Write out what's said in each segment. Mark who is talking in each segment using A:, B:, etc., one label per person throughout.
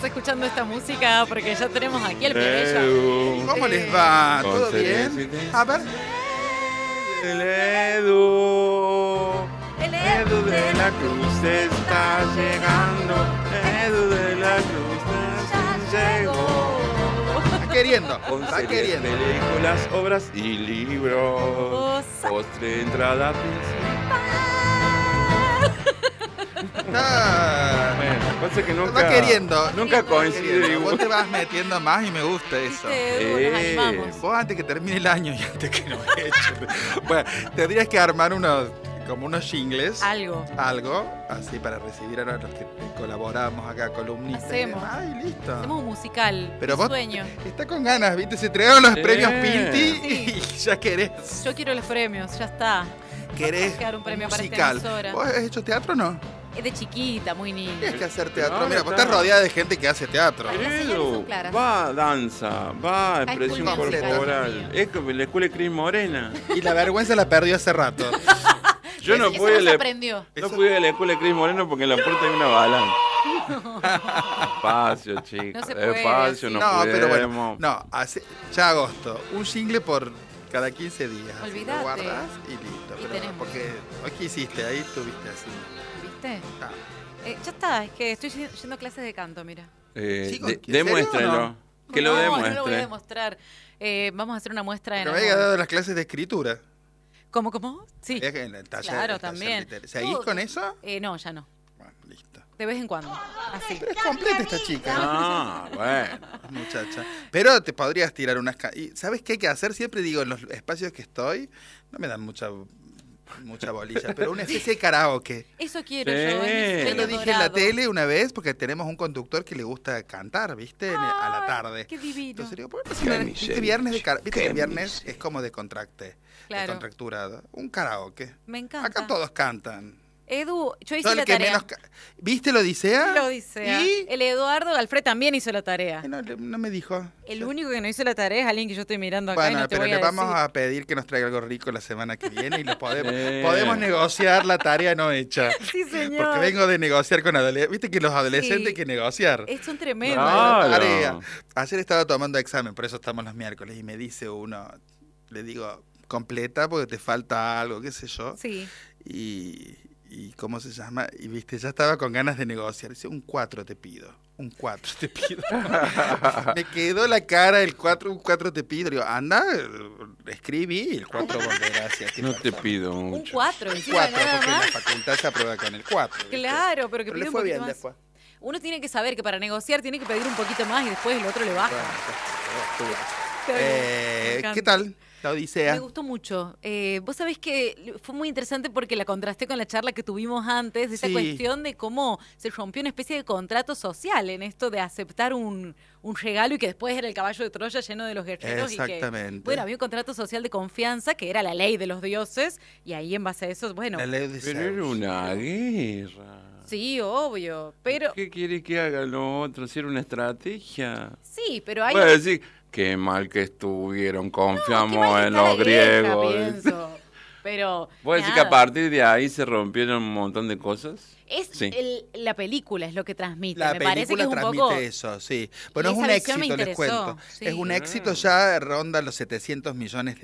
A: escuchando esta música porque ya tenemos aquí el plebeyo.
B: ¿Cómo les va? ¿Todo bien? A ver.
C: El Edu de la Cruz está llegando. Edu de la Cruz ya llegó.
B: Está queriendo,
C: Con
B: está
C: series,
B: queriendo.
C: películas, obras y libros. Postre, entrada principal. Bueno, pasa que nunca,
B: Va queriendo.
C: nunca coincide.
B: Vos te vas metiendo más y me gusta eso.
A: ¿Viste, Edu? Nos animamos.
B: Vos antes que termine el año y antes que lo echen. Bueno, tendrías que armar como unos jingles.
A: Algo.
B: Así para recibir a los que colaboramos acá, columnistas.
A: Hacemos.
B: Ay, listo.
A: Hacemos un musical.
B: Pero
A: un
B: vos
A: sueño.
B: está con ganas, ¿viste? Se entregaron los premios Pinti
A: Sí.
B: y ya querés.
A: Yo quiero los premios, ya está.
B: Querés
A: Vamos a quedar un premio para esta
B: musical.
A: emisora.
B: ¿Vos has hecho teatro o no?
A: Es de chiquita, muy niña.
B: Tienes que hacer teatro.
C: No,
B: Mira, vos
C: está.
B: estás rodeada de gente que hace teatro.
A: Las señales son
C: Edu,
A: claras.
C: va a danza, va a expresión
A: School
B: Musical.
C: corporal. Es como la escuela de Cris Morena.
B: Y la vergüenza la perdió hace rato.
C: Yo no
A: Eso
C: pude,
A: se aprendió.
C: no pude ir a la escuela de Cris Moreno porque en la puerta hay una balanza. Despacio, chicos.
A: No se puede
C: Despacio,
A: así.
C: no,
B: No,
C: podemos.
B: pero bueno. No, ya agosto. Un jingle por cada 15 días. Así
A: Olvídate.
B: lo guardás y listo.
A: Y
B: Pero
A: tenemos.
B: porque hoy que hiciste, ahí tuviste así.
A: ¿Viste?
B: Ah.
A: Ya está, es que estoy yendo a clases de canto, mira.
B: Chicos, ¿en serio
C: Demuéstrenlo.
B: o no?
C: Que lo
A: No
C: demuestre.
A: lo voy a demostrar. Vamos a hacer una muestra en...
B: Pero me había dado las clases de escritura.
A: ¿Cómo? Sí.
B: Había que en el taller,
A: Claro,
B: el taller
A: también.
B: literario. ¿Seguís
A: Todo.
B: con eso?
A: No, ya no.
B: Bueno, listo.
A: De vez en cuando. Así.
B: Pero es completa esta chica.
C: Ah, bueno.
B: Muchacha. Pero te podrías tirar unas... ¿Y sabes qué hay que hacer? Siempre digo, en los espacios que estoy, no me dan mucha bolilla, pero una especie de karaoke.
A: Eso quiero
C: Sí.
A: yo. Es mi
B: Yo lo
A: sueño
B: dije en la
A: dorado.
B: tele una vez porque tenemos un conductor que le gusta cantar, ¿viste? A la
A: Ay,
B: tarde.
A: Qué divino.
B: Entonces digo, ¿por qué no
C: Qué
B: hacemos- ¿viste viernes de
C: miseria.
B: ¿viste
C: Qué
B: que viernes
C: miseria.
B: es como de
A: Claro.
B: contracturado? Un karaoke.
A: Me encanta.
B: Acá todos cantan.
A: Edu, yo hice
B: Todo el
A: la
B: que
A: tarea.
B: menos ¿Viste lo Odisea?
A: Lo Odisea.
B: ¿Y?
A: El Eduardo Alfred también hizo la tarea.
B: No me dijo.
A: El único que no hizo la tarea es alguien que yo estoy mirando acá y
B: Bueno,
A: no te
B: pero
A: voy
B: le
A: a
B: vamos
A: decir.
B: a pedir que nos traiga algo rico la semana que viene y lo podemos negociar la tarea no hecha.
A: Sí, señor.
B: Porque vengo de negociar con adolescentes. Viste que los adolescentes
A: Sí.
B: hay que negociar.
A: Son tremendos.
C: Claro.
B: Tarea. Ayer estaba tomando examen, por eso estamos los miércoles, y me dice uno, le digo, completa porque te falta algo, qué sé yo.
A: Sí.
B: Y ¿cómo se llama? Y viste, ya estaba con ganas de negociar. Dice, un 4 te pido. Un 4 te pido. Me quedó la cara, un 4 te pido. Digo, anda, escribí, el 4 volverá hacia ti.
C: No
B: por
C: te
B: favor.
C: pido
A: Un
C: mucho.
A: 4,
B: Un
A: encima
B: 4,
A: nada
B: porque en la
A: más.
B: facultad se aprueba con el 4.
A: Claro, pero que
B: Pero
A: pide
B: le
A: un
B: fue
A: poquito
B: bien
A: más.
B: después.
A: Uno tiene que saber que para negociar tiene que pedir un poquito más y después el otro le baja.
B: Bueno,
A: Está bien. Me encanta.
B: ¿qué tal la
A: Me
B: Odisea?
A: gustó mucho. Vos sabés que fue muy interesante porque la contrasté con la charla que tuvimos antes, de esa
B: Sí.
A: cuestión de cómo se rompió una especie de contrato social en esto de aceptar un regalo y que después era el caballo de Troya lleno de los guerreros.
B: Exactamente.
A: Y que, bueno, había un contrato social de confianza que era la ley de los dioses y ahí en base a eso, bueno,
B: La ley de
C: Pero
B: Zeus.
C: era una guerra.
A: sí, obvio, pero
C: ¿Qué quiere que haga lo otro? Si era una estrategia.
A: sí, pero hay...
C: Voy a decir, qué mal que estuvieron,
A: Qué
C: confiamos
A: mal
C: en
A: está
C: los
A: la guerra,
C: griegos.
A: pienso. Pero
C: ¿Voy a decir que
A: nada.
C: a partir de ahí se rompieron un montón de cosas?
A: Es
C: Sí.
A: la película es lo que transmite.
B: La
A: me parece que
B: película
A: es un
B: transmite
A: poco...
B: eso, sí. Bueno,
A: Y
B: es
A: esa
B: un
A: visión me
B: éxito, les
A: interesó,
B: cuento.
A: sí.
B: Es un éxito, ya ronda los 700 millones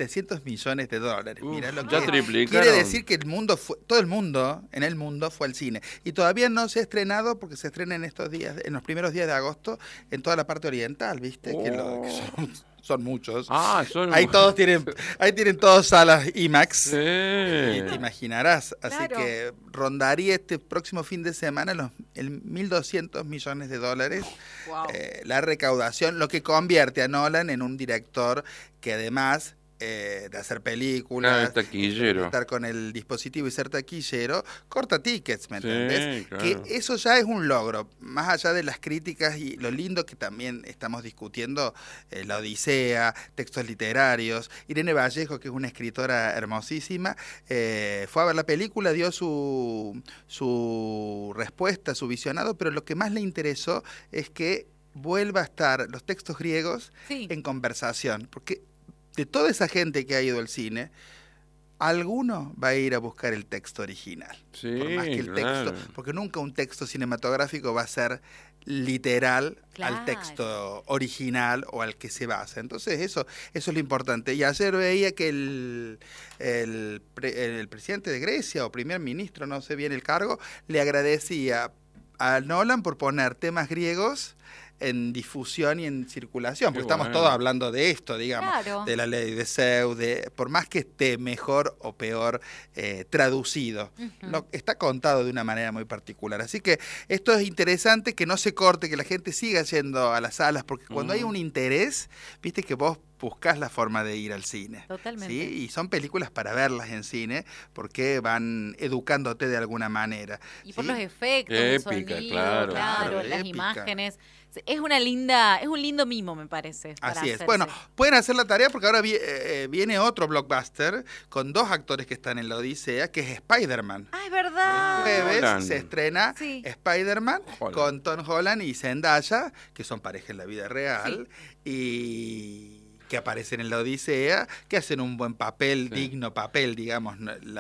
B: de dólares.
C: Uf,
B: Mirá lo
C: ya
B: que
C: triplicaron.
B: quiere decir que todo el mundo, en el mundo, fue al cine. Y todavía no se ha estrenado porque se estrena en estos días, en los primeros días de agosto, en toda la parte oriental, ¿viste? Que son muchos.
C: Ah, son...
B: Ahí tienen todos salas IMAX.
C: Sí.
B: Y te imaginarás. Así
A: Claro.
B: que rondaría este próximo fin de semana el 1.200 millones de dólares.
A: Wow.
B: La recaudación, lo que convierte a Nolan en un director que además de hacer películas,
C: es taquillero.
B: de estar con el dispositivo y ser taquillero, corta tickets, ¿me
C: Sí,
B: entendés?
C: claro.
B: Que eso ya es un logro, más allá de las críticas y lo lindo que también estamos discutiendo, la Odisea, textos literarios. Irene Vallejo, que es una escritora hermosísima, fue a ver la película, dio su respuesta, su visionado, pero lo que más le interesó es que vuelva a estar los textos griegos
A: Sí.
B: en conversación, porque de toda esa gente que ha ido al cine, alguno va a ir a buscar el texto original.
C: Sí,
B: por más que el
C: claro.
B: texto, porque nunca un texto cinematográfico va a ser literal
A: Claro.
B: al texto original o al que se basa. Entonces eso es lo importante. Y ayer veía que el presidente de Grecia o primer ministro, no sé bien el cargo, le agradecía a Nolan por poner temas griegos en difusión y en circulación, porque
C: Qué
B: estamos
C: bueno.
B: todos hablando de esto, digamos,
A: Claro.
B: de la ley de Zeus, por más que esté mejor o peor traducido, está contado de una manera muy particular. Así que esto es interesante, que no se corte, que la gente siga yendo a las salas, porque cuando hay un interés, viste que vos buscás la forma de ir al cine.
A: Totalmente.
B: ¿Sí? Y son películas para verlas en cine, porque van educándote de alguna manera.
A: Y por
B: ¿sí?
A: los efectos,
C: Épica,
A: el sonido,
C: claro.
A: claro,
B: Claro,
A: las
B: épica.
A: imágenes. Es un lindo mimo, me parece. para
B: Así es.
A: hacerse.
B: Bueno, pueden hacer la tarea porque ahora viene otro blockbuster con 2 actores que están en la Odisea, que es Spider-Man.
A: Ah, es verdad.
B: Jueves
C: Holland.
B: se estrena
A: Sí.
B: Spider-Man
C: Holland.
B: con Tom Holland y Zendaya, que son pareja en la vida real, y que aparecen en la Odisea, que hacen un buen papel,
C: Sí.
B: digno papel, digamos,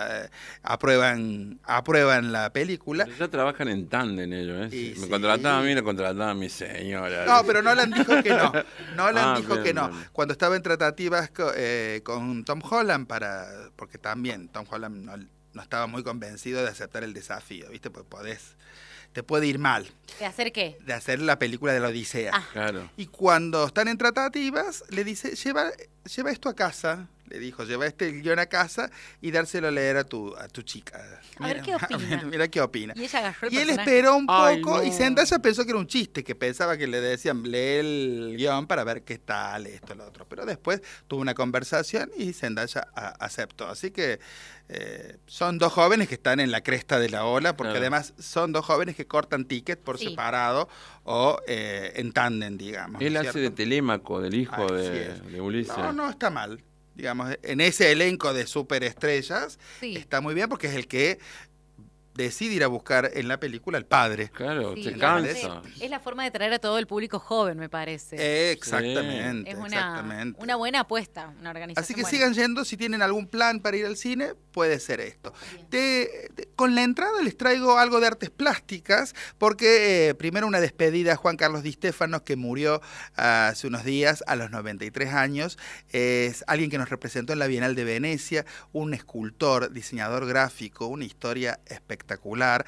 B: aprueban la película.
C: Pero ya trabajan en tándem ellos, ¿eh?
B: Y
C: Me
B: sí.
C: contrataba a mí, me contrataba a mi señora.
B: No, pero Nolan dijo que no. Nolan dijo
C: bien,
B: que no.
C: bien.
B: Cuando estaba en tratativas con Tom Holland, porque también Tom Holland no estaba muy convencido de aceptar el desafío, ¿viste? Pues te puede ir mal
A: ¿De hacer qué?
B: de hacer la película de la Odisea.
A: Ah.
C: Claro.
B: Y cuando están en tratativas, le dice, lleva esto a casa. Le dijo, lleva este guión a casa y dárselo a leer a tu chica.
A: A ver qué opina.
B: Mira qué opina.
A: Y ella agarró el
B: Y él
A: personaje.
B: esperó un
C: Ay,
B: poco y
C: no.
B: Zendaya pensó que era un chiste, que pensaba que le decían, lee el guión para ver qué tal, esto, lo otro. Pero después tuvo una conversación y Zendaya aceptó. Así que son 2 jóvenes que están en la cresta de la ola, porque
C: Claro.
B: además son 2 jóvenes que cortan ticket por
A: Sí.
B: separado o en tándem, digamos.
C: Él
B: ¿no es
C: hace de
B: cierto?
C: Telémaco, del hijo
B: Así
C: de
B: es.
C: de Ulises.
B: No está mal. Digamos, en ese elenco de superestrellas
A: Sí.
B: está muy bien porque es el que decide ir a buscar en la película al padre.
C: Claro,
A: Sí,
C: se
A: y
C: cansa.
A: aparte es la forma de traer a todo el público joven, me parece.
B: Exactamente,
A: Es
B: exactamente.
A: una buena apuesta, una organización.
B: Así que
A: buena.
B: sigan yendo, si tienen algún plan para ir al cine, puede ser esto. Con la entrada les traigo algo de artes plásticas, porque primero una despedida a Juan Carlos Di Stéfano, que murió hace unos días a los 93 años. Es alguien que nos representó en la Bienal de Venecia, un escultor, diseñador gráfico, una historia espectacular.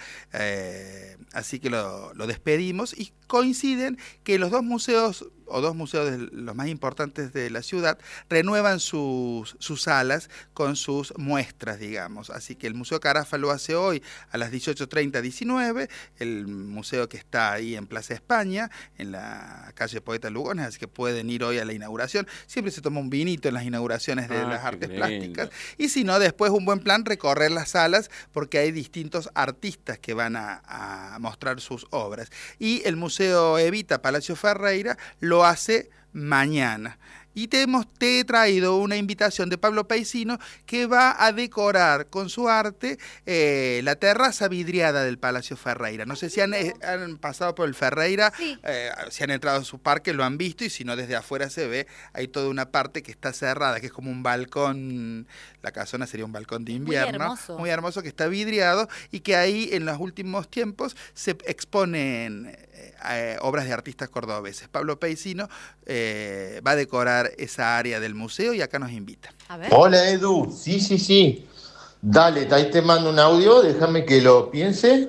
B: Así que lo despedimos y coinciden que los 2 museos o 2 museos de los más importantes de la ciudad renuevan sus salas con sus muestras, digamos. Así que el Museo Carafa lo hace hoy a las 18:30, 19, el museo que está ahí en Plaza España, en la calle Poeta Lugones, así que pueden ir hoy a la inauguración. Siempre se toma un vinito en las inauguraciones de las
C: qué
B: artes
C: lindo.
B: plásticas. Y si no, después un buen plan recorrer las salas, porque hay distintos artistas que van a mostrar sus obras. Y el Museo Evita Palacio Ferreira lo hace mañana. Y te he traído una invitación de Pablo Paisino, que va a decorar con su arte la terraza vidriada del Palacio Ferreira. No sé si han pasado por el Ferreira,
A: Sí.
B: si han entrado a su parque, lo han visto, y si no, desde afuera se ve, hay toda una parte que está cerrada, que es como un balcón, la casona sería un balcón de invierno,
A: Muy hermoso.
B: que está vidriado, y que ahí en los últimos tiempos se exponen obras de artistas cordobeses. Pablo Paisino va a decorar esa área del museo y acá nos invita.
A: A ver.
D: Hola Edu, sí. Dale, ahí te mando un audio, déjame que lo piense.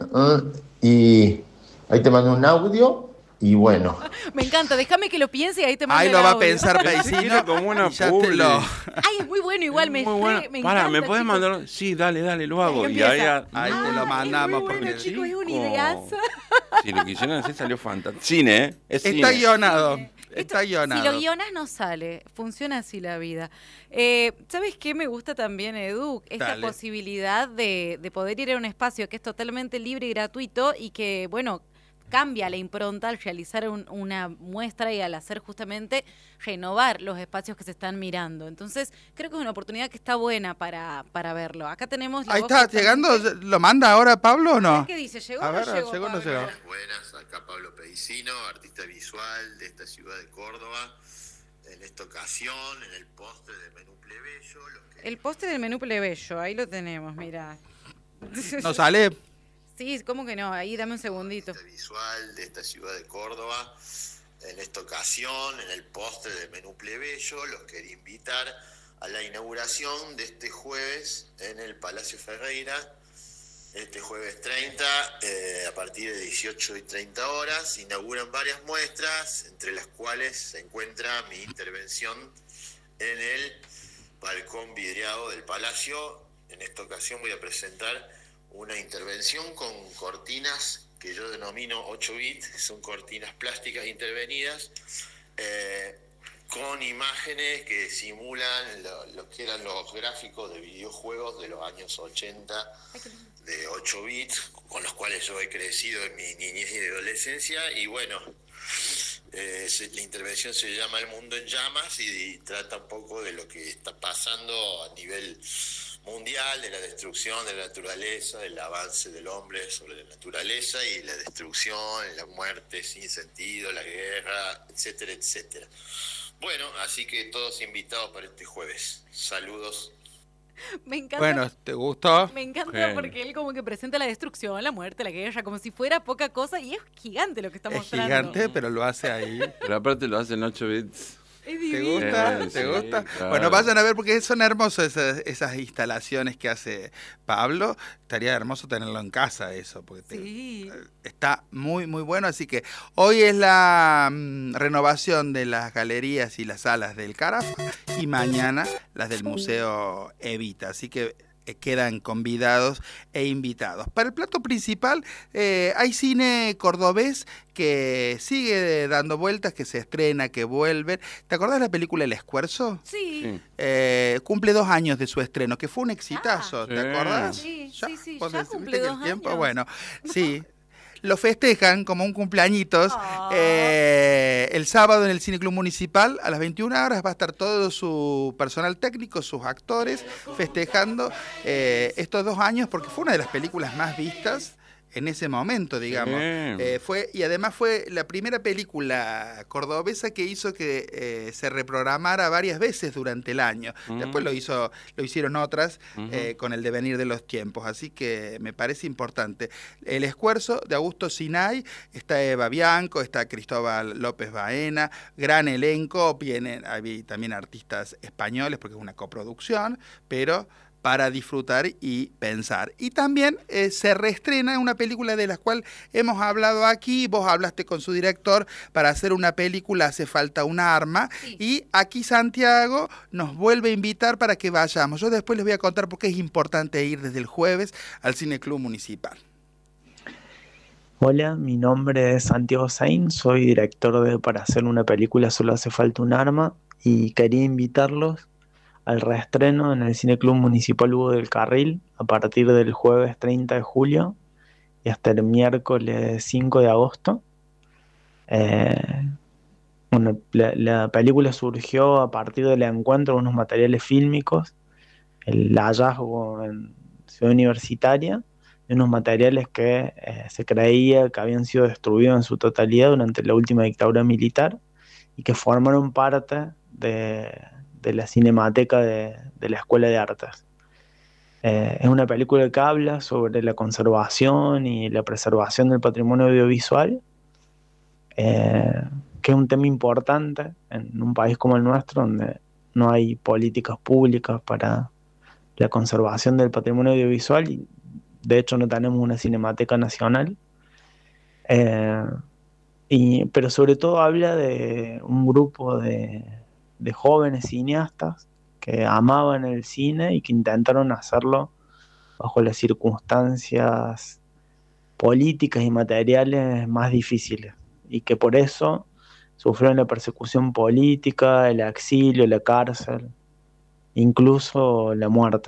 D: Y ahí te mando un audio y bueno.
A: Me encanta, déjame que lo piense y ahí te mando
B: Ahí
A: el
B: lo va a
A: audio.
B: pensar
C: Pensé que
B: Paisino.
C: era como una
B: y ya te
C: publi.
A: Ay, es muy bueno igual, me
C: Muy bueno.
A: me
C: Pará,
A: encanta,
C: ¿me podés
A: chicos.
C: mandar? Sí, dale, lo hago.
A: Ahí
C: Y ahí,
A: empieza.
B: Ahí te lo
A: Ah,
B: mandamos
A: es muy bueno,
B: porque
A: chicos, es un
C: Chico.
A: ideazo.
C: Si lo quisieran hacer, salió fantástico. Cine, ¿eh? Es
B: está
C: cine.
B: guionado.
A: Esto,
B: Está
A: si
B: guionado.
A: lo guionas no sale, funciona así la vida. ¿Sabes qué me gusta también, Edu? Esta
B: Dale.
A: posibilidad de poder ir a un espacio que es totalmente libre y gratuito y que, bueno, cambia la impronta al realizar una muestra y al hacer justamente renovar los espacios que se están mirando. Entonces, creo que es una oportunidad que está buena para verlo. Acá tenemos la
B: Ahí
A: voz
B: está,
A: justamente-
B: llegando. ¿Lo manda ahora Pablo o
A: A ver
B: no?
A: ¿Qué dice? ¿Llegó
B: A
A: o no
B: ver,
A: llegó?
B: ¿llegó o no
A: Pablo?
B: llegó?
E: Buenas, acá Pablo Pedicino, artista visual de esta ciudad de Córdoba.
D: En esta ocasión, en el postre del menú plebeyo,
A: El postre del menú plebeyo, ahí lo tenemos, mira.
B: ¿No sale?
A: Sí, ¿cómo que no? Ahí dame un segundito.
D: visual de esta ciudad de Córdoba. En esta ocasión, en el postre del menú plebeyo, los quería invitar a la inauguración de este jueves en el Palacio Ferreira. Este jueves 30, a partir de 18:30 horas, inauguran varias muestras, entre las cuales se encuentra mi intervención en el balcón vidriado del Palacio. En esta ocasión voy a presentar una intervención con cortinas que yo denomino 8 bits, que son cortinas plásticas intervenidas, con imágenes que simulan lo que eran los gráficos de videojuegos de los años 80, de 8 bits, con los cuales yo he crecido en mi niñez y adolescencia. Y bueno, la intervención se llama El Mundo en Llamas y trata un poco de lo que está pasando a nivel mundial, de la destrucción de la naturaleza, del avance del hombre sobre la naturaleza y la destrucción, la muerte sin sentido, la guerra, etcétera, etcétera. Bueno, así que todos invitados para este jueves. Saludos.
A: Me encanta.
B: Bueno, ¿te gustó?
A: Me encanta porque él como que presenta la destrucción, la muerte, la guerra, como si fuera poca cosa, y es gigante lo que está mostrando.
B: Es gigante, pero lo hace ahí.
C: Pero aparte lo hacen 8 bits.
A: Es
B: ¿Te
A: divino.
B: gusta?
C: Sí,
B: ¿Te gusta?
C: claro.
B: Bueno, vayan a ver porque son hermosas esas instalaciones que hace Pablo. Estaría hermoso tenerlo en casa eso, porque
A: Sí.
B: está muy, muy bueno. Así que hoy es la renovación de las galerías y las salas del Carafa y mañana las del Museo Evita. Así que quedan convidados e invitados. Para el plato principal hay cine cordobés que sigue dando vueltas, que se estrena, que vuelve. ¿Te acordás de la película El Escuerzo?
A: Sí.
B: Cumple 2 años de su estreno, que fue un exitazo, ¿te
C: Sí.
B: acordás?
A: Sí,
B: ¿Ya?
A: sí,
B: ¿Vos
A: ya
B: decís
A: cumple
B: que el
A: 2
B: tiempo?
A: años.
B: Bueno, sí. Lo festejan como un cumpleañitos.
A: Ah.
B: El sábado en el Cine Club Municipal a las 21 horas va a estar todo su personal técnico, sus actores, festejando estos 2 años porque fue una de las películas más vistas en ese momento, digamos.
C: Sí.
B: Y además fue la primera película cordobesa que hizo que se reprogramara varias veces durante el año. Después lo hicieron otras con el devenir de los tiempos, así que me parece importante. El Escuerzo de Augusto Sinay, está Eva Bianco, está Cristóbal López Baena, gran elenco, hay también artistas españoles porque es una coproducción, pero para disfrutar y pensar. Y también se reestrena una película de la cual hemos hablado aquí, vos hablaste con su director para hacer una película Hace falta un arma,
A: Sí.
B: y aquí Santiago nos vuelve a invitar para que vayamos. Yo después les voy a contar por qué es importante ir desde el jueves al Cine Club Municipal.
E: Hola, mi nombre es Santiago Sain, soy director de Para hacer una película solo hace falta un arma y quería invitarlos al reestreno en el Cine Club Municipal Hugo del Carril a partir del jueves 30 de julio y hasta el miércoles 5 de agosto. Bueno, la película surgió a partir del encuentro de unos materiales fílmicos, el hallazgo en Ciudad Universitaria de unos materiales que se creía que habían sido destruidos en su totalidad durante la última dictadura militar y que formaron parte de la cinemateca de la Escuela de Artes. Es una película que habla sobre la conservación y la preservación del patrimonio audiovisual, que es un tema importante en un país como el nuestro, donde no hay políticas públicas para la conservación del patrimonio audiovisual y de hecho no tenemos una cinemateca nacional. Pero sobre todo habla de un grupo de jóvenes cineastas que amaban el cine y que intentaron hacerlo bajo las circunstancias políticas y materiales más difíciles y que por eso sufrieron la persecución política, el exilio, la cárcel, incluso la muerte.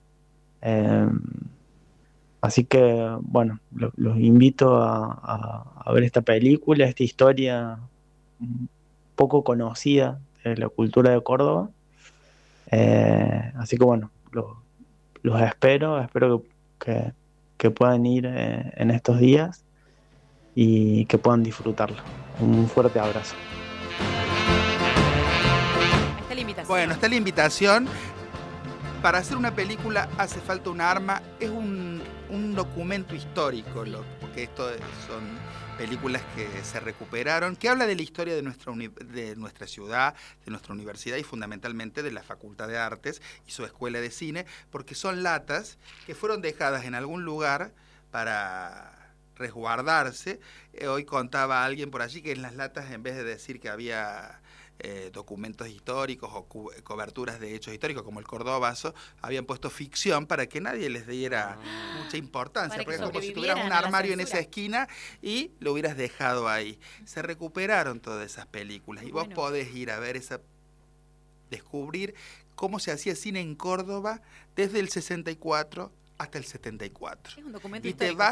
E: Así que, bueno, los invito a ver esta película, esta historia poco conocida de la cultura de Córdoba. Así que, bueno, los espero que puedan ir en estos días y que puedan disfrutarlo. Un fuerte abrazo.
A: invitación.
B: Bueno, está la invitación. Para hacer una película hace falta un arma. Es un documento histórico, porque esto son películas que se recuperaron, que habla de la historia de nuestra ciudad, de nuestra universidad y fundamentalmente de la Facultad de Artes y su escuela de cine, porque son latas que fueron dejadas en algún lugar para resguardarse. Hoy contaba alguien por allí que en las latas, en vez de decir que había documentos históricos o coberturas de hechos históricos como el Cordobazo, habían puesto ficción para que nadie les diera mucha importancia, porque es como si tuvieras un armario en esa esquina y lo hubieras dejado ahí. Se recuperaron todas esas películas y vos podés ir a ver descubrir cómo se hacía cine en Córdoba desde el 64 hasta el 74.
A: Es un documento
B: y
A: histórico.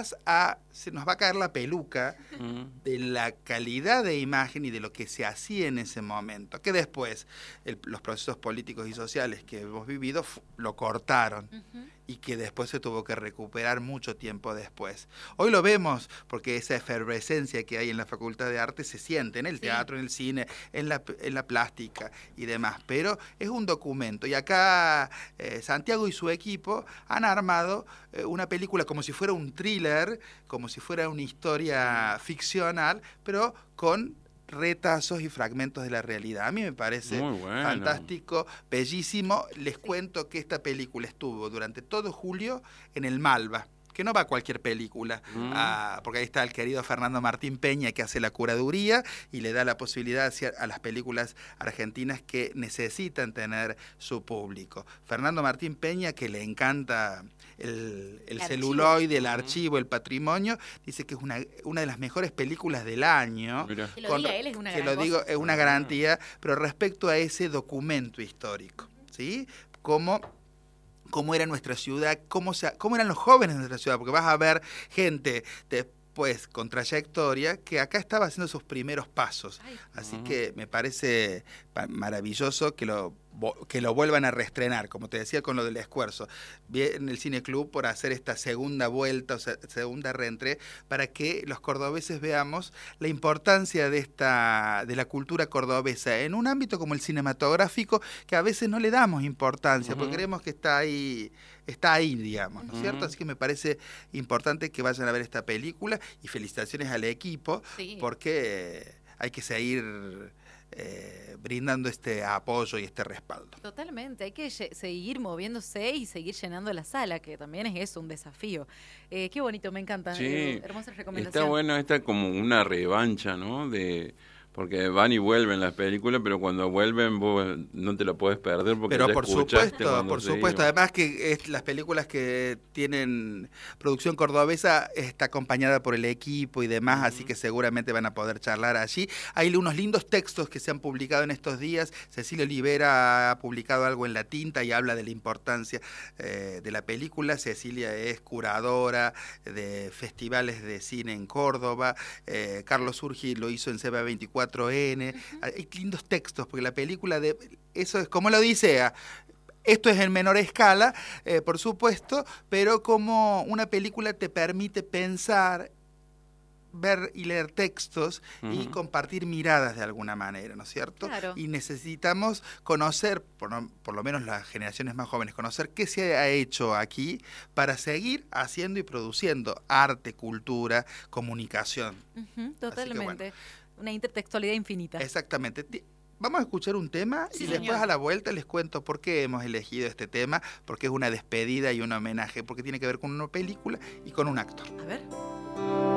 B: se nos va a caer la peluca de la calidad de imagen y de lo que se hacía en ese momento, que después los procesos políticos y sociales que hemos vivido lo cortaron. Y que después se tuvo que recuperar mucho tiempo después. Hoy lo vemos porque esa efervescencia que hay en la Facultad de Arte se siente en el teatro, en el cine, en la plástica y demás. Pero es un documento. Y acá Santiago y su equipo han armado una película como si fuera un thriller, como si fuera una historia ficcional, pero con retazos y fragmentos de la realidad. A mí me parece fantástico, bellísimo. Les cuento que esta película estuvo durante todo julio en el Malva, que no va a cualquier película, porque ahí está el querido Fernando Martín Peña, que hace la curaduría y le da la posibilidad a las películas argentinas que necesitan tener su público. Fernando Martín Peña, que le encanta el celuloide, el archivo, el patrimonio, dice que es una de las mejores películas del año.
A: Mira. Que lo diga él es una gran cosa.
B: Digo, es una garantía, pero respecto a ese documento histórico, ¿sí? Cómo era nuestra ciudad, cómo eran los jóvenes de nuestra ciudad, porque vas a ver gente después con trayectoria que acá estaba haciendo sus primeros pasos. Así que me parece maravilloso que lo vuelvan a reestrenar, como te decía con lo del Escuerzo. Bien el Cine Club por hacer esta segunda vuelta, o sea, segunda reentré, para que los cordobeses veamos la importancia de la cultura cordobesa en un ámbito como el cinematográfico, que a veces no le damos importancia, porque creemos que está ahí, digamos, ¿no es cierto? Así que me parece importante que vayan a ver esta película y felicitaciones al equipo, porque hay que seguir brindando este apoyo y este respaldo.
A: Totalmente, hay que seguir moviéndose y seguir llenando la sala, que también es eso, un desafío. Qué bonito, me encanta. Hermosa recomendación.
C: Está bueno, esta como una revancha, ¿no? Porque van y vuelven las películas, pero cuando vuelven vos no te la puedes perder porque
B: pero
C: ya
B: por supuesto, además que las películas que tienen producción cordobesa está acompañada por el equipo y demás, así que seguramente van a poder charlar allí. Hay unos lindos textos que se han publicado en estos días. Cecilia Olivera ha publicado algo en La Tinta y habla de la importancia de la película. Cecilia es curadora de festivales de cine en Córdoba. Carlos Urgi lo hizo en CB24N. Hay lindos textos, porque la película eso es como la Odisea. Esto es en menor escala, por supuesto, pero como una película te permite pensar, ver y leer textos y compartir miradas de alguna manera, ¿no es cierto?
A: Claro.
B: Y necesitamos conocer, por lo menos las generaciones más jóvenes, conocer qué se ha hecho aquí para seguir haciendo y produciendo arte, cultura, comunicación.
A: Totalmente. Una intertextualidad infinita.
B: Exactamente. Vamos a escuchar un tema y después a la vuelta les cuento por qué hemos elegido este tema, porque es una despedida y un homenaje, porque tiene que ver con una película y con un actor.
A: A ver.